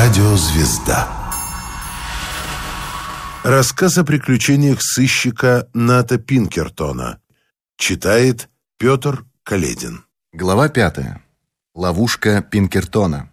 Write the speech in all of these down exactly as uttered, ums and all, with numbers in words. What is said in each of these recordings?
Радиозвезда. Рассказ о приключениях сыщика Ната Пинкертона. Читает Петр Каледин. Глава пятая. Ловушка Пинкертона.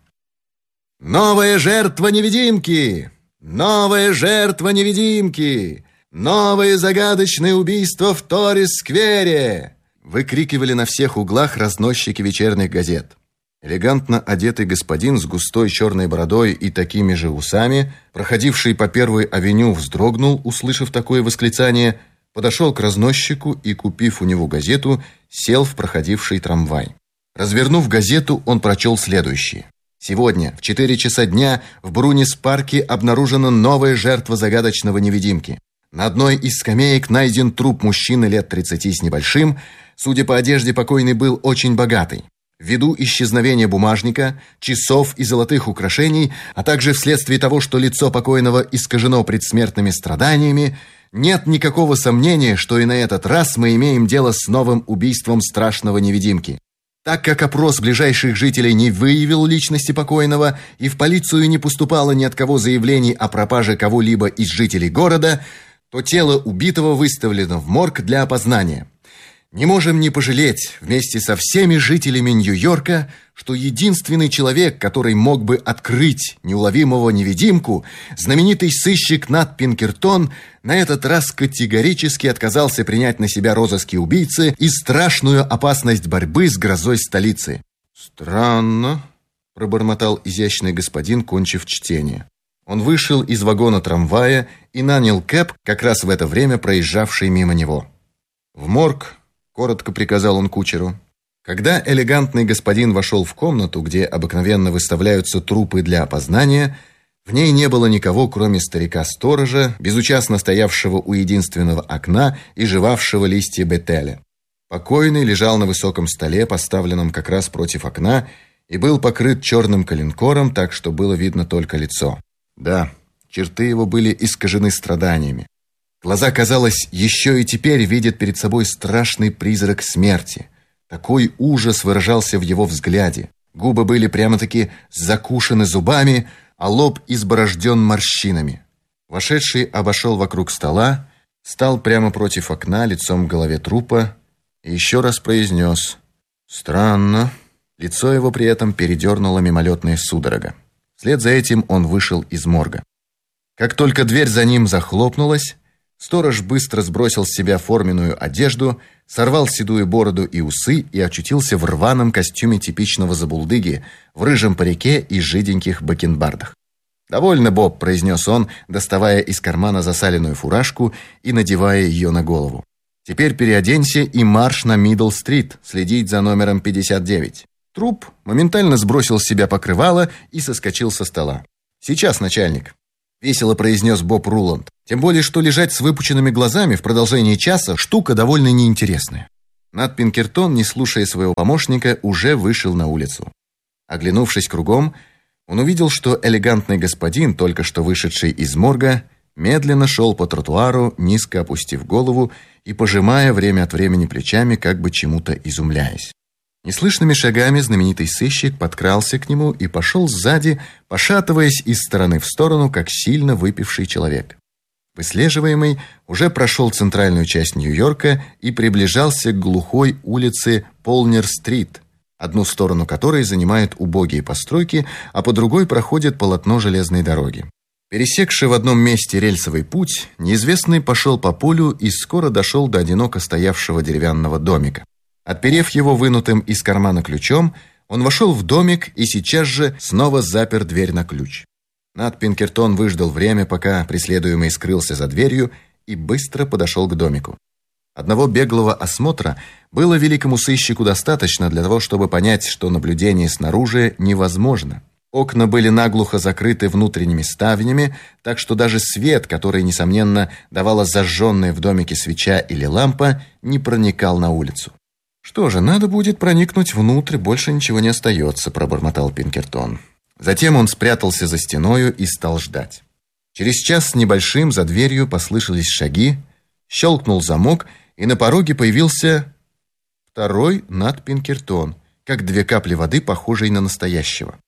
Новая жертва невидимки! Новая жертва невидимки! Новое загадочное убийство в Торрес-сквере! Выкрикивали на всех углах разносчики вечерних газет. Элегантно одетый господин с густой черной бородой и такими же усами, проходивший по Первой авеню, вздрогнул, услышав такое восклицание, подошел к разносчику и, купив у него газету, сел в проходивший трамвай. Развернув газету, он прочел следующее. Сегодня в четыре часа дня в Брунис-парке обнаружена новая жертва загадочного невидимки. На одной из скамеек найден труп мужчины лет тридцати с небольшим. Судя по одежде, покойный был очень богатый. Ввиду исчезновения бумажника, часов и золотых украшений, а также вследствие того, что лицо покойного искажено предсмертными страданиями, нет никакого сомнения, что и на этот раз мы имеем дело с новым убийством страшного невидимки. Так как опрос ближайших жителей не выявил личности покойного и в полицию не поступало ни от кого заявлений о пропаже кого-либо из жителей города, то тело убитого выставлено в морг для опознания. Не можем не пожалеть вместе со всеми жителями Нью-Йорка, что единственный человек, который мог бы открыть неуловимого невидимку, знаменитый сыщик Нат Пинкертон, на этот раз категорически отказался принять на себя розыски убийцы и страшную опасность борьбы с грозой столицы. «Странно», — пробормотал изящный господин, кончив чтение. Он вышел из вагона трамвая и нанял кэб, как раз в это время проезжавший мимо него. «В морг», — коротко приказал он кучеру. Когда элегантный господин вошел в комнату, где обыкновенно выставляются трупы для опознания, в ней не было никого, кроме старика-сторожа, безучастно стоявшего у единственного окна и жевавшего листья бетеля. Покойный лежал на высоком столе, поставленном как раз против окна, и был покрыт черным коленкором, так что было видно только лицо. Да, черты его были искажены страданиями. Глаза, казалось, еще и теперь видят перед собой страшный призрак смерти. Такой ужас выражался в его взгляде. Губы были прямо-таки закушены зубами, а лоб изборожден морщинами. Вошедший обошел вокруг стола, стал прямо против окна, лицом к голове трупа, и еще раз произнес «Странно». Лицо его при этом передернуло мимолетная судорога. Вслед за этим он вышел из морга. Как только дверь за ним захлопнулась, сторож быстро сбросил с себя форменную одежду, сорвал седую бороду и усы и очутился в рваном костюме типичного забулдыги, в рыжем парике и жиденьких бакенбардах. «Довольно, Боб», — произнес он, доставая из кармана засаленную фуражку и надевая ее на голову. «Теперь переоденься и марш на Мидл-стрит, следить за номером пятьдесят девять». Труп моментально сбросил с себя покрывало и соскочил со стола. «Сейчас, начальник», — весело произнес Боб Руланд. «Тем более, что лежать с выпученными глазами в продолжении часа штука довольно неинтересная». Нат Пинкертон, не слушая своего помощника, уже вышел на улицу. Оглянувшись кругом, он увидел, что элегантный господин, только что вышедший из морга, медленно шел по тротуару, низко опустив голову и пожимая время от времени плечами, как бы чему-то изумляясь. Неслышными шагами знаменитый сыщик подкрался к нему и пошел сзади, пошатываясь из стороны в сторону, как сильно выпивший человек. Выслеживаемый уже прошел центральную часть Нью-Йорка и приближался к глухой улице Полнер-стрит, одну сторону которой занимают убогие постройки, а по другой проходит полотно железной дороги. Пересекший в одном месте рельсовый путь, неизвестный пошел по полю и скоро дошел до одиноко стоявшего деревянного домика. Отперев его вынутым из кармана ключом, он вошел в домик и сейчас же снова запер дверь на ключ. Нат Пинкертон выждал время, пока преследуемый скрылся за дверью, и быстро подошел к домику. Одного беглого осмотра было великому сыщику достаточно для того, чтобы понять, что наблюдение снаружи невозможно. Окна были наглухо закрыты внутренними ставнями, так что даже свет, который, несомненно, давала зажженная в домике свеча или лампа, не проникал на улицу. «Что же, надо будет проникнуть внутрь, больше ничего не остается», — пробормотал Пинкертон. Затем он спрятался за стеною и стал ждать. Через час с небольшим за дверью послышались шаги, щелкнул замок, и на пороге появился второй Нат Пинкертон, как две капли воды, похожий на настоящего.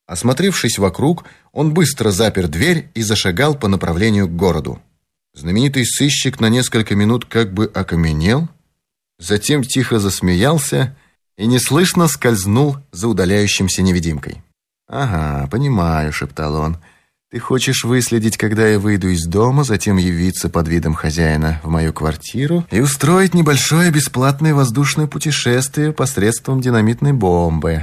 Осмотревшись вокруг, он быстро запер дверь и зашагал по направлению к городу. Знаменитый сыщик на несколько минут как бы окаменел, затем тихо засмеялся и неслышно скользнул за удаляющимся невидимкой. «Ага, понимаю», — шептал он. «Ты хочешь выследить, когда я выйду из дома, затем явиться под видом хозяина в мою квартиру и устроить небольшое бесплатное воздушное путешествие посредством динамитной бомбы.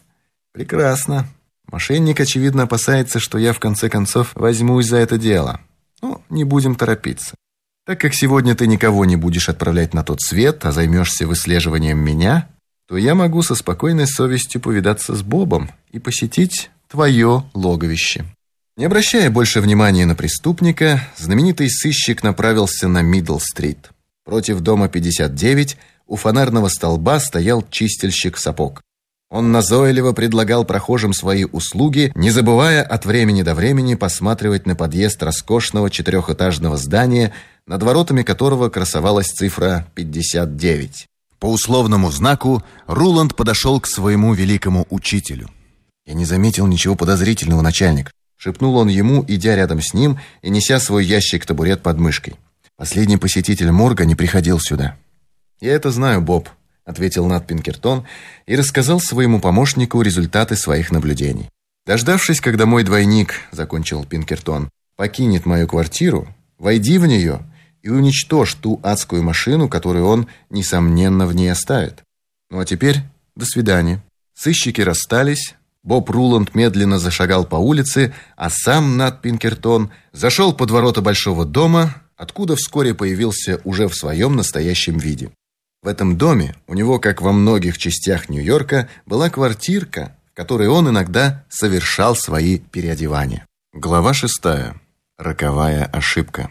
Прекрасно. Мошенник, очевидно, опасается, что я в конце концов возьмусь за это дело. Ну, не будем торопиться. Так как сегодня ты никого не будешь отправлять на тот свет, а займешься выслеживанием меня, то я могу со спокойной совестью повидаться с Бобом и посетить твое логовище». Не обращая больше внимания на преступника, знаменитый сыщик направился на Мидл-стрит. Против дома пятьдесят девять у фонарного столба стоял чистильщик сапог. Он назойливо предлагал прохожим свои услуги, не забывая от времени до времени посматривать на подъезд роскошного четырехэтажного здания, над воротами которого красовалась цифра пятьдесят девять. По условному знаку Руланд подошел к своему великому учителю. «Я не заметил ничего подозрительного, начальник», — шепнул он ему, идя рядом с ним и неся свой ящик-табурет под мышкой. «Последний посетитель морга не приходил сюда». «Я это знаю, Боб», — ответил Нат Пинкертон и рассказал своему помощнику результаты своих наблюдений. «Дождавшись, когда мой двойник, — закончил Пинкертон, — покинет мою квартиру, войди в нее и уничтожь ту адскую машину, которую он, несомненно, в ней оставит. Ну а теперь до свидания». Сыщики расстались. Боб Руланд медленно зашагал по улице, а сам Нат Пинкертон зашел под ворота большого дома, откуда вскоре появился уже в своем настоящем виде. В этом доме у него, как во многих частях Нью-Йорка, была квартирка, в которой он иногда совершал свои переодевания. Глава шестая. Роковая ошибка.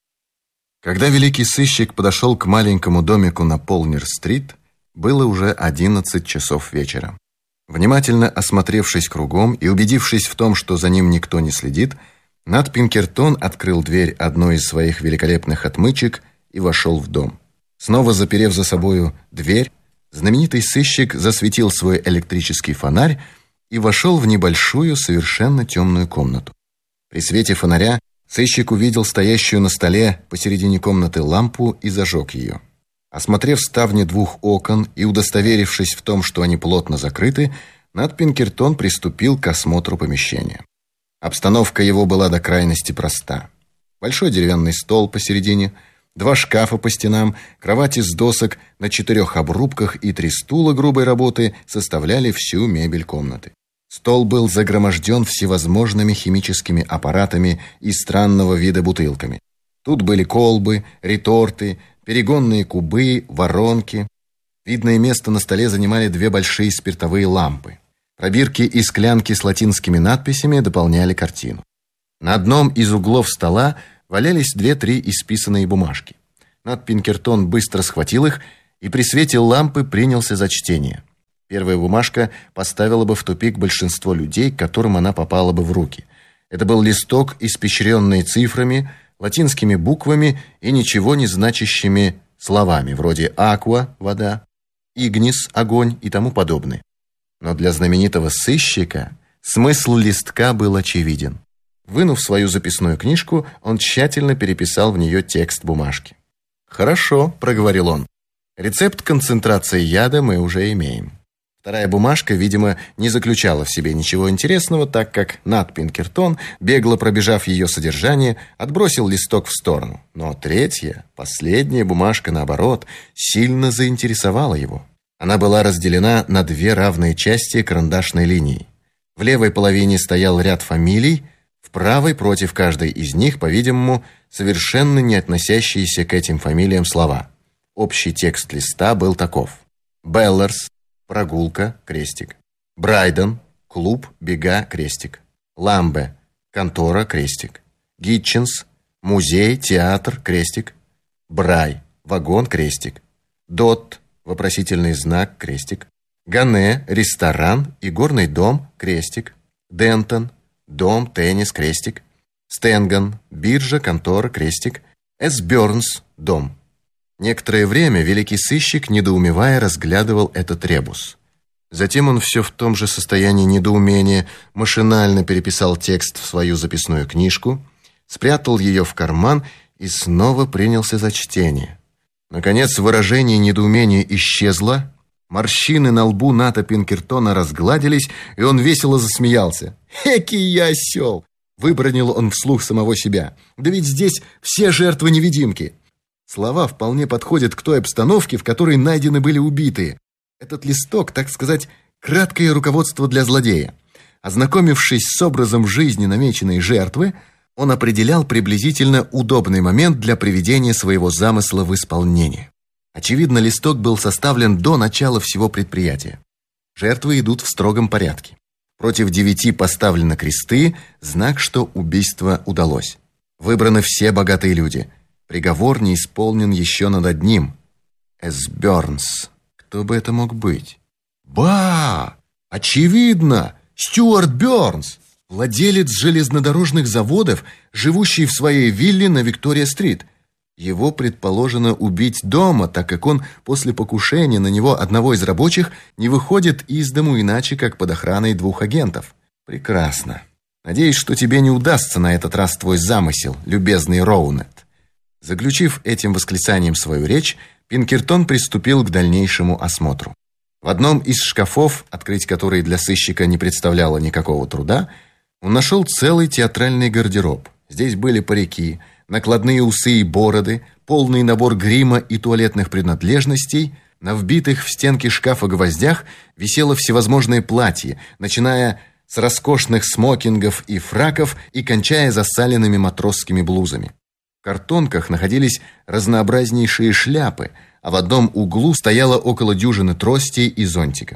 Когда великий сыщик подошел к маленькому домику на Полнер-стрит, было уже одиннадцать часов вечера. Внимательно осмотревшись кругом и убедившись в том, что за ним никто не следит, Нат Пинкертон открыл дверь одной из своих великолепных отмычек и вошел в дом. Снова заперев за собою дверь, знаменитый сыщик засветил свой электрический фонарь и вошел в небольшую, совершенно темную комнату. При свете фонаря сыщик увидел стоящую на столе посередине комнаты лампу и зажег ее. Осмотрев ставни двух окон и удостоверившись в том, что они плотно закрыты, Нат Пинкертон приступил к осмотру помещения. Обстановка его была до крайности проста. Большой деревянный стол посередине, два шкафа по стенам, кровать из досок на четырех обрубках и три стула грубой работы составляли всю мебель комнаты. Стол был загроможден всевозможными химическими аппаратами и странного вида бутылками. Тут были колбы, реторты, перегонные кубы, воронки. Видное место на столе занимали две большие спиртовые лампы. Пробирки и склянки с латинскими надписями дополняли картину. На одном из углов стола валялись две-три исписанные бумажки. Нат Пинкертон быстро схватил их и при свете лампы принялся за чтение. Первая бумажка поставила бы в тупик большинство людей, к которым она попала бы в руки. Это был листок, испещренный цифрами, латинскими буквами и ничего не значащими словами, вроде «аква» — вода, «игнис» — огонь и тому подобное. Но для знаменитого сыщика смысл листка был очевиден. Вынув свою записную книжку, он тщательно переписал в нее текст бумажки. «Хорошо», — проговорил он, — «рецепт концентрации яда мы уже имеем». Вторая бумажка, видимо, не заключала в себе ничего интересного, так как Нат Пинкертон, бегло пробежав ее содержание, отбросил листок в сторону. Но третья, последняя бумажка, наоборот, сильно заинтересовала его. Она была разделена на две равные части карандашной линией. В левой половине стоял ряд фамилий, в правой против каждой из них, по-видимому, совершенно не относящиеся к этим фамилиям слова. Общий текст листа был таков: Беллерс, прогулка, крестик. Брайден, клуб, бега, крестик. Ламбе, контора, крестик. Гитченс, музей, театр, крестик. Брай, вагон, крестик. Дот, вопросительный знак, крестик. Гане, ресторан и горный дом, крестик. Дентон, дом, теннис, крестик. Стенган, биржа, контора, крестик. Эсбернс, дом. Некоторое время великий сыщик, недоумевая, разглядывал этот ребус. Затем он все в том же состоянии недоумения машинально переписал текст в свою записную книжку, спрятал ее в карман и снова принялся за чтение. Наконец выражение недоумения исчезло, морщины на лбу Ната Пинкертона разгладились, и он весело засмеялся. «Экий я осел!» — выбронил он вслух самого себя. «Да ведь здесь все жертвы невидимки!» Слова вполне подходят к той обстановке, в которой найдены были убитые. Этот листок, так сказать, краткое руководство для злодея. Ознакомившись с образом жизни намеченной жертвы, он определял приблизительно удобный момент для приведения своего замысла в исполнение. Очевидно, листок был составлен до начала всего предприятия. Жертвы идут в строгом порядке. Против девяти поставлены кресты, знак, что убийство удалось. Выбраны все богатые люди. Приговор не исполнен еще над одним. Эс. Бёрнс. Кто бы это мог быть? Ба! Очевидно! Стюарт Бёрнс! Владелец железнодорожных заводов, живущий в своей вилле на Виктория-стрит. Его предположено убить дома, так как он после покушения на него одного из рабочих не выходит из дому иначе, как под охраной двух агентов. Прекрасно. Надеюсь, что тебе не удастся на этот раз твой замысел, любезный Роунет. Заключив этим восклицанием свою речь, Пинкертон приступил к дальнейшему осмотру. В одном из шкафов, открыть который для сыщика не представляло никакого труда, он нашел целый театральный гардероб. Здесь были парики, накладные усы и бороды, полный набор грима и туалетных принадлежностей. На вбитых в стенки шкафа гвоздях висело всевозможные платья, начиная с роскошных смокингов и фраков и кончая засаленными матросскими блузами. В картонках находились разнообразнейшие шляпы, а в одном углу стояло около дюжины тростей и зонтиков.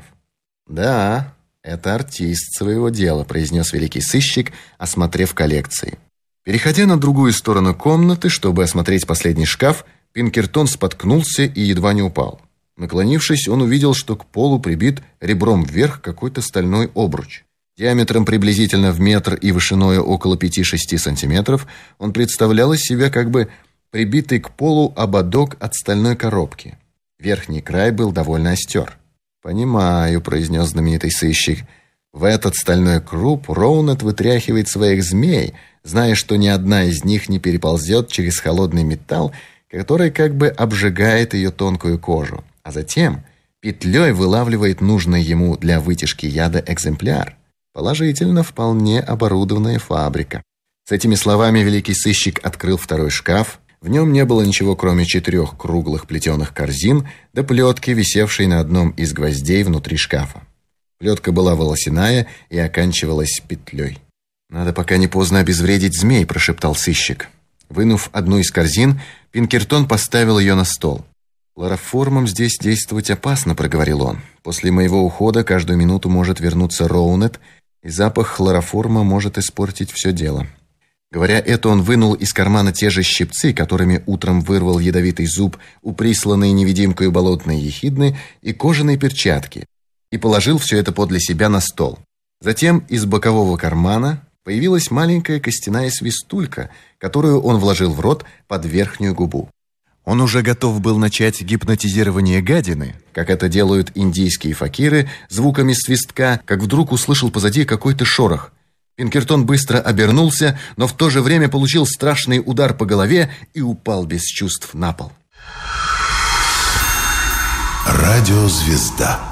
«Да, это артист своего дела», — произнес великий сыщик, осмотрев коллекции. Переходя на другую сторону комнаты, чтобы осмотреть последний шкаф, Пинкертон споткнулся и едва не упал. Наклонившись, он увидел, что к полу прибит ребром вверх какой-то стальной обруч. Диаметром приблизительно в метр и вышиной около пяти-шести сантиметров, он представлял из себя как бы прибитый к полу ободок от стальной коробки. Верхний край был довольно остер. «Понимаю», — произнес знаменитый сыщик. «В этот стальной круп Роунет вытряхивает своих змей, зная, что ни одна из них не переползет через холодный металл, который как бы обжигает ее тонкую кожу, а затем петлей вылавливает нужный ему для вытяжки яда экземпляр. Положительно, вполне оборудованная фабрика». С этими словами великий сыщик открыл второй шкаф. В нем не было ничего, кроме четырех круглых плетеных корзин да плетки, висевшей на одном из гвоздей внутри шкафа. Плетка была волосяная и оканчивалась петлей. «Надо пока не поздно обезвредить змей», — прошептал сыщик. Вынув одну из корзин, Пинкертон поставил ее на стол. «Хлороформом здесь действовать опасно», — проговорил он. «После моего ухода каждую минуту может вернуться Роунет, и запах хлороформа может испортить все дело». Говоря это, он вынул из кармана те же щипцы, которыми утром вырвал ядовитый зуб у присланной невидимкой болотной ехидны, и кожаные перчатки, и положил все это подле себя на стол. Затем из бокового кармана появилась маленькая костяная свистулька, которую он вложил в рот под верхнюю губу. Он уже готов был начать гипнотизирование гадины, как это делают индийские факиры, звуками свистка, как вдруг услышал позади какой-то шорох. Пинкертон быстро обернулся, но в то же время получил страшный удар по голове и упал без чувств на пол. Радиозвезда.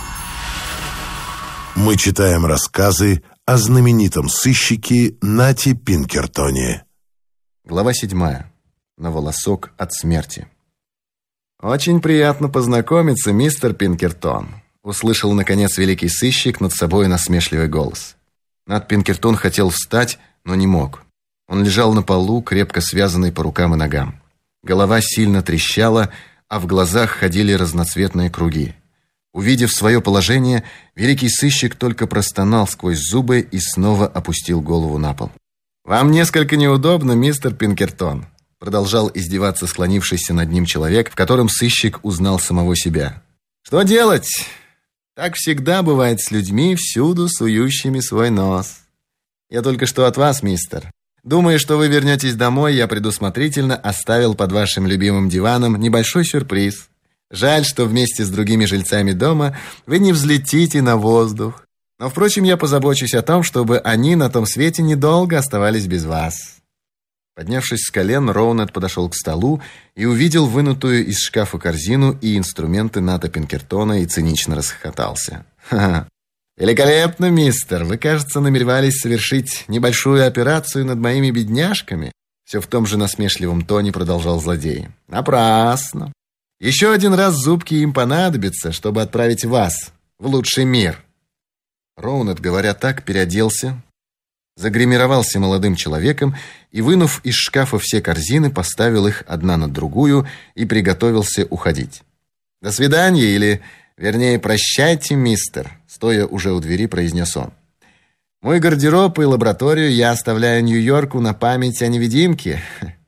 Мы читаем рассказы о знаменитом сыщике Нате Пинкертоне. Глава седьмая. На волосок от смерти. «Очень приятно познакомиться, мистер Пинкертон», — услышал, наконец, великий сыщик над собой насмешливый голос. Нат Пинкертон хотел встать, но не мог. Он лежал на полу, крепко связанный по рукам и ногам. Голова сильно трещала, а в глазах ходили разноцветные круги. Увидев свое положение, великий сыщик только простонал сквозь зубы и снова опустил голову на пол. «Вам несколько неудобно, мистер Пинкертон», — продолжал издеваться склонившийся над ним человек, в котором сыщик узнал самого себя. «Что делать? Так всегда бывает с людьми, всюду сующими свой нос. Я только что от вас, мистер. Думая, что вы вернетесь домой, я предусмотрительно оставил под вашим любимым диваном небольшой сюрприз. Жаль, что вместе с другими жильцами дома вы не взлетите на воздух. Но, впрочем, я позабочусь о том, чтобы они на том свете недолго оставались без вас». Поднявшись с колен, Роунет подошел к столу и увидел вынутую из шкафа корзину и инструменты Ната Пинкертона и цинично расхохотался. «Ха-ха! Великолепно, мистер! Вы, кажется, намеревались совершить небольшую операцию над моими бедняжками?» Все в том же насмешливом тоне продолжал злодей. «Напрасно! Еще один раз зубки им понадобятся, чтобы отправить вас в лучший мир». Роунет, говоря так, переоделся, загримировался молодым человеком и, вынув из шкафа все корзины, поставил их одна над другую и приготовился уходить. «До свидания» или, вернее, «прощайте, мистер», стоя уже у двери, произнес он. «Мой гардероб и лабораторию я оставляю Нью-Йорку на память о невидимке.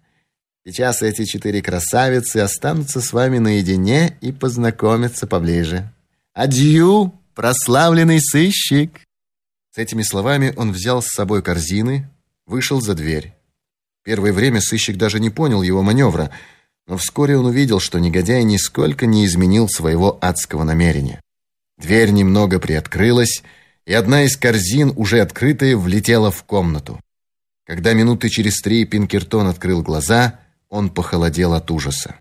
Сейчас эти четыре красавицы останутся с вами наедине и познакомятся поближе. Адью, прославленный сыщик!» С этими словами он взял с собой корзины, вышел за дверь. Первое время сыщик даже не понял его маневра, но вскоре он увидел, что негодяй нисколько не изменил своего адского намерения. Дверь немного приоткрылась, и одна из корзин, уже открытая, влетела в комнату. Когда минуты через три Пинкертон открыл глаза, он похолодел от ужаса.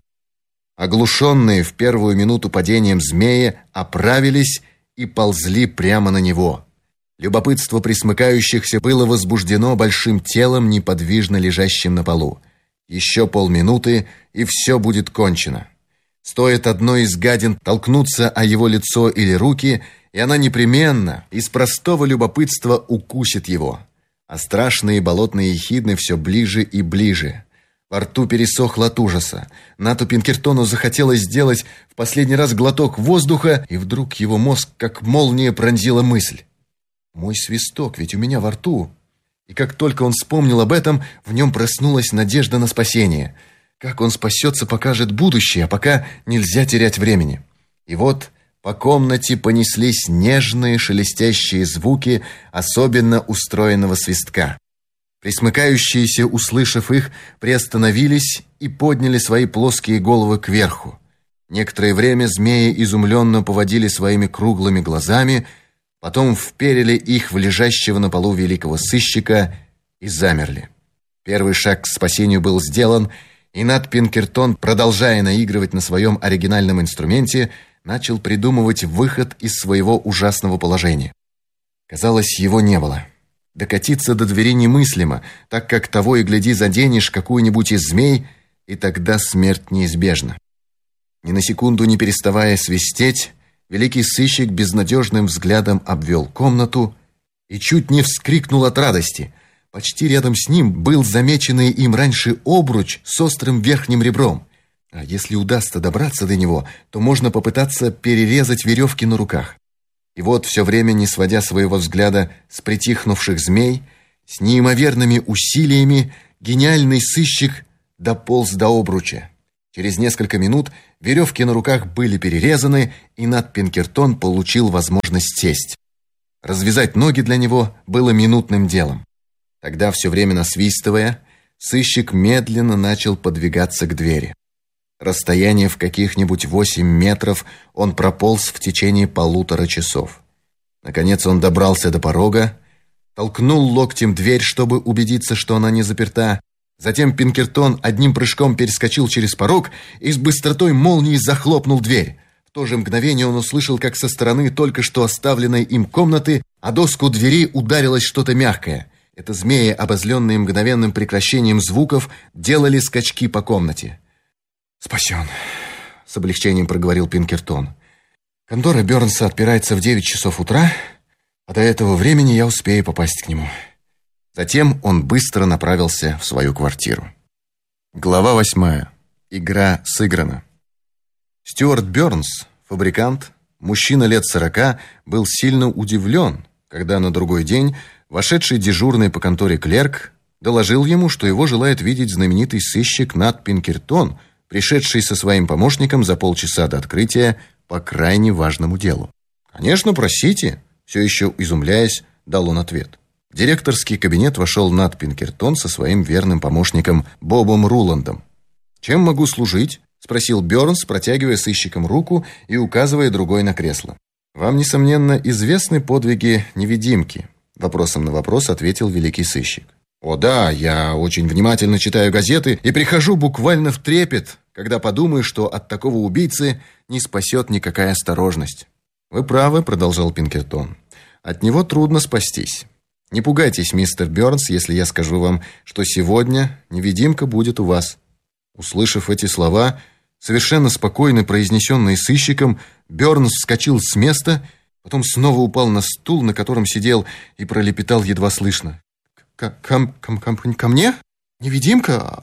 Оглушенные в первую минуту падением змеи оправились и ползли прямо на него. Любопытство присмыкающихся было возбуждено большим телом, неподвижно лежащим на полу. Еще полминуты, и все будет кончено. Стоит одной из гадин толкнуться о его лицо или руки, и она непременно, из простого любопытства, укусит его. А страшные болотные ехидны все ближе и ближе. Во рту пересохло от ужаса. Нату Пинкертону захотелось сделать в последний раз глоток воздуха, и вдруг его мозг, как молния, пронзила мысль. «Мой свисток ведь у меня во рту». И как только он вспомнил об этом, в нем проснулась надежда на спасение. Как он спасется, покажет будущее, а пока нельзя терять времени. И вот по комнате понеслись нежные шелестящие звуки особенно устроенного свистка. Присмыкающиеся, услышав их, приостановились и подняли свои плоские головы кверху. Некоторое время змеи изумленно поводили своими круглыми глазами, потом вперили их в лежащего на полу великого сыщика и замерли. Первый шаг к спасению был сделан, и Нат Пинкертон, продолжая наигрывать на своем оригинальном инструменте, начал придумывать выход из своего ужасного положения. Казалось, его не было. Докатиться до двери немыслимо, так как того и гляди заденешь какую-нибудь из змей, и тогда смерть неизбежна. Ни на секунду не переставая свистеть, великий сыщик безнадежным взглядом обвел комнату и чуть не вскрикнул от радости. Почти рядом с ним был замеченный им раньше обруч с острым верхним ребром. А если удастся добраться до него, то можно попытаться перерезать веревки на руках. И вот, все время не сводя своего взгляда с притихнувших змей, с неимоверными усилиями гениальный сыщик дополз до обруча. Через несколько минут веревки на руках были перерезаны, и Нат Пинкертон получил возможность сесть. Развязать ноги для него было минутным делом. Тогда, все время насвистывая, сыщик медленно начал подвигаться к двери. Расстояние в каких-нибудь восемь метров он прополз в течение полутора часов. Наконец он добрался до порога, толкнул локтем дверь, чтобы убедиться, что она не заперта. Затем Пинкертон одним прыжком перескочил через порог и с быстротой молнии захлопнул дверь. В то же мгновение он услышал, как со стороны только что оставленной им комнаты о доску двери ударилось что-то мягкое. Это змеи, обозленные мгновенным прекращением звуков, делали скачки по комнате. «Спасен», — с облегчением проговорил Пинкертон. «Контора Бернса отпирается в девять часов утра, а до этого времени я успею попасть к нему». Затем он быстро направился в свою квартиру. Глава восьмая. Игра сыграна. Стюарт Бернс, фабрикант, мужчина лет сорока, был сильно удивлен, когда на другой день вошедший дежурный по конторе клерк доложил ему, что его желает видеть знаменитый сыщик Нат Пинкертон, пришедший со своим помощником за полчаса до открытия по крайне важному делу. «Конечно, просите», — все еще изумляясь, дал он ответ. В директорский кабинет вошел Нат Пинкертон со своим верным помощником Бобом Руландом. «Чем могу служить?» — спросил Бёрнс, протягивая сыщикам руку и указывая другой на кресло. «Вам, несомненно, известны подвиги невидимки?» — вопросом на вопрос ответил великий сыщик. «О да, я очень внимательно читаю газеты и прихожу буквально в трепет, когда подумаю, что от такого убийцы не спасет никакая осторожность». «Вы правы», — продолжал Пинкертон. «От него трудно спастись. Не пугайтесь, мистер Бёрнс, если я скажу вам, что сегодня невидимка будет у вас». Услышав эти слова, совершенно спокойно произнесенные сыщиком, Бёрнс вскочил с места, потом снова упал на стул, на котором сидел, и пролепетал едва слышно. К -ко -ко -ко «Ко мне? Невидимка?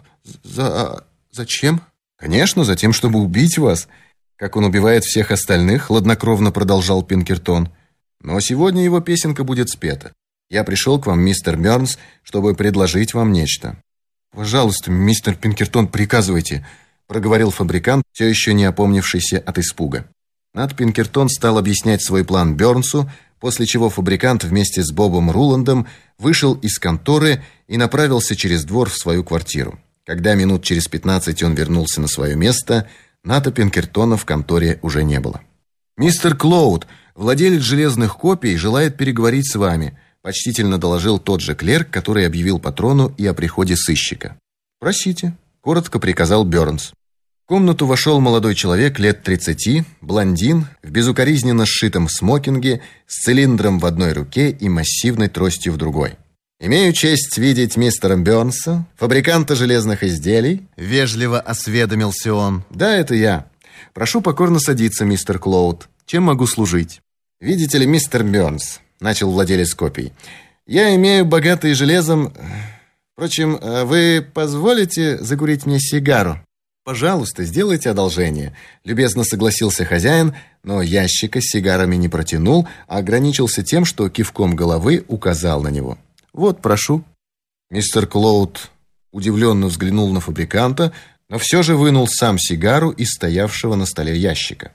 За зачем?» «Конечно, затем, чтобы убить вас, как он убивает всех остальных», — хладнокровно продолжал Пинкертон. «Но сегодня его песенка будет спета. Я пришел к вам, мистер Бёрнс, чтобы предложить вам нечто». «Пожалуйста, мистер Пинкертон, приказывайте», — проговорил фабрикант, все еще не опомнившийся от испуга. Нат Пинкертон стал объяснять свой план Бёрнсу, после чего фабрикант вместе с Бобом Руландом вышел из конторы и направился через двор в свою квартиру. Когда минут через пятнадцать он вернулся на свое место, Ната Пинкертона в конторе уже не было. «Мистер Клоуд, владелец железных копий, желает переговорить с вами», почтительно доложил тот же клерк, который объявил патрону и о приходе сыщика. «Просите», — коротко приказал Бёрнс. В комнату вошел молодой человек лет тридцати, блондин, в безукоризненно сшитом смокинге, с цилиндром в одной руке и массивной тростью в другой. «Имею честь видеть мистера Бёрнса, фабриканта железных изделий», — вежливо осведомился он. «Да, это я. Прошу покорно садиться, мистер Клоуд. Чем могу служить?» «Видите ли, мистер Бёрнс», — начал владелец копий, — «я имею богатый железом... Впрочем, вы позволите закурить мне сигару?» «Пожалуйста, сделайте одолжение», — любезно согласился хозяин, но ящика с сигарами не протянул, а ограничился тем, что кивком головы указал на него. «Вот, прошу». Мистер Клоуд удивленно взглянул на фабриканта, но все же вынул сам сигару из стоявшего на столе ящика.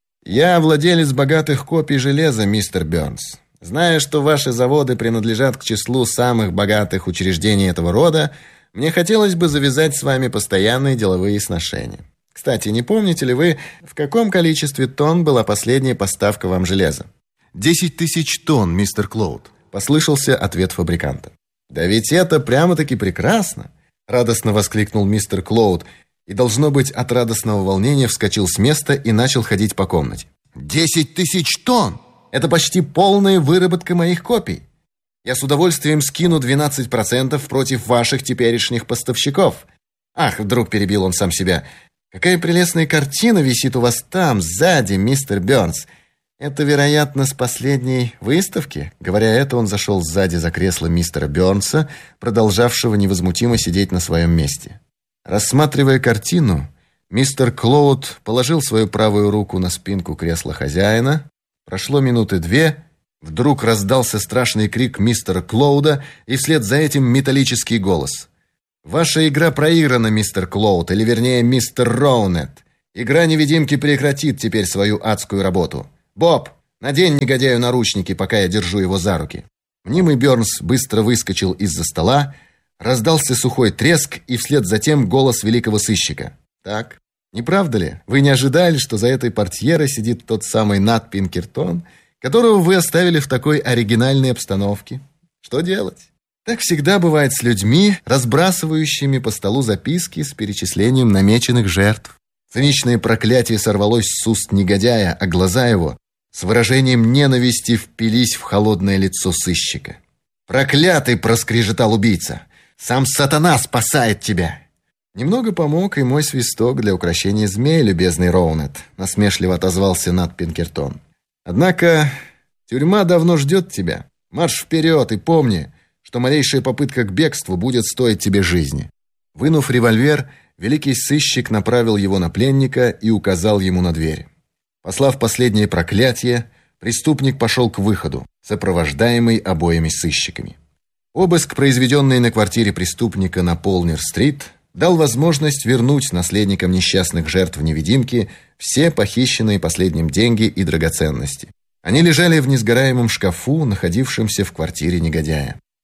«Я владелец богатых копий железа, мистер Бёрнс. Зная, что ваши заводы принадлежат к числу самых богатых учреждений этого рода, мне хотелось бы завязать с вами постоянные деловые сношения. Кстати, не помните ли вы, в каком количестве тонн была последняя поставка вам железа?» «Десять тысяч тонн, мистер Клоуд», — послышался ответ фабриканта. «Да ведь это прямо-таки прекрасно!» — радостно воскликнул мистер Клоуд, и, должно быть, от радостного волнения вскочил с места и начал ходить по комнате. «Десять тысяч тонн! Это почти полная выработка моих копий. Я с удовольствием скину двенадцать процентов против ваших теперешних поставщиков. Ах, вдруг перебил он сам себя. Какая прелестная картина висит у вас там, сзади, мистер Бёрнс. Это, вероятно, с последней выставки?» Говоря это, он зашел сзади за кресло мистера Бёрнса, продолжавшего невозмутимо сидеть на своем месте. Рассматривая картину, мистер Клоуд положил свою правую руку на спинку кресла хозяина. Прошло минуты две, вдруг раздался страшный крик мистера Клоуда, и вслед за этим металлический голос. «Ваша игра проиграна, мистер Клоуд, или вернее, мистер Роунет. Игра невидимки прекратит теперь свою адскую работу. Боб, надень негодяю наручники, пока я держу его за руки». Мнимый Бёрнс быстро выскочил из-за стола, раздался сухой треск, и вслед за тем голос великого сыщика. «Так, не правда ли? Вы не ожидали, что за этой портьерой сидит тот самый Нат Пинкертон, которого вы оставили в такой оригинальной обстановке? Что делать? Так всегда бывает с людьми, разбрасывающими по столу записки с перечислением намеченных жертв». Циничное проклятие сорвалось с уст негодяя, а глаза его с выражением ненависти впились в холодное лицо сыщика. «Проклятый!» — проскрежетал убийца. «Сам сатана спасает тебя!» «Немного помог и мой свисток для укрощения змей, любезный Роунет», — насмешливо отозвался Нат Пинкертон. «Однако тюрьма давно ждет тебя. Марш вперед и помни, что малейшая попытка к бегству будет стоить тебе жизни». Вынув револьвер, великий сыщик направил его на пленника и указал ему на дверь. Послав последнее проклятие, преступник пошел к выходу, сопровождаемый обоими сыщиками. Обыск, произведенный на квартире преступника на Полнер-стрит, дал возможность вернуть наследникам несчастных жертв невидимки все похищенные последним деньги и драгоценности. Они лежали в несгораемом шкафу, находившемся в квартире негодяя.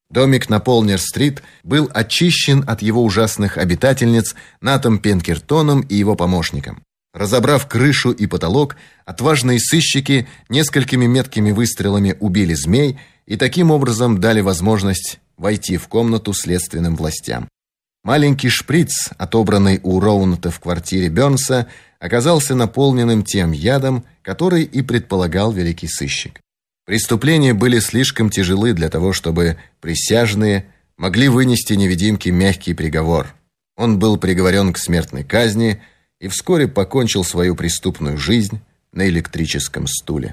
Домик на Полнер-стрит был очищен от его ужасных обитательниц Натом Пинкертоном и его помощником. Разобрав крышу и потолок, отважные сыщики несколькими меткими выстрелами убили змей и таким образом дали возможность войти в комнату следственным властям. Маленький шприц, отобранный у Роуната в квартире Бернса, оказался наполненным тем ядом, который и предполагал великий сыщик. Преступления были слишком тяжелы для того, чтобы присяжные могли вынести невидимке мягкий приговор. Он был приговорен к смертной казни и вскоре покончил свою преступную жизнь на электрическом стуле.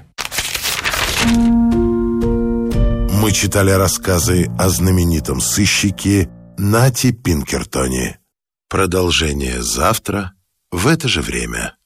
Мы читали рассказы о знаменитом сыщике Нате Пинкертоне. Продолжение завтра в это же время.